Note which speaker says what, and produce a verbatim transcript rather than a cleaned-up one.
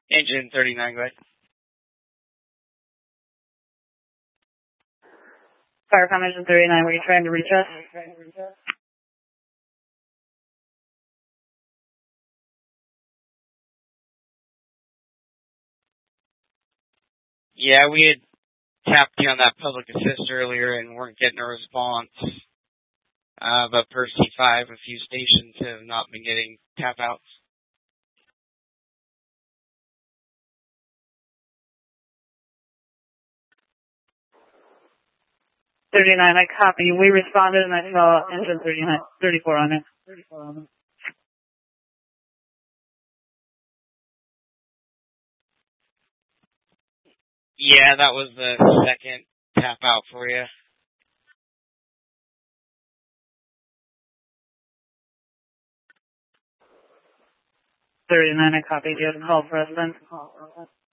Speaker 1: Engine thirty-nine, go ahead.
Speaker 2: Firecom Engine thirty-nine, were you trying to reach us?
Speaker 1: Yeah, we had tapped you on that public assist earlier and weren't getting a response. Uh, but per C five, a few stations have not been getting tap outs.
Speaker 2: thirty-nine, I copy. We responded and I saw engine thirty-nine, thirty-four on it.
Speaker 1: Yeah, that was the second tap out for you.
Speaker 2: thirty-nine, I copied. You have a call for us then?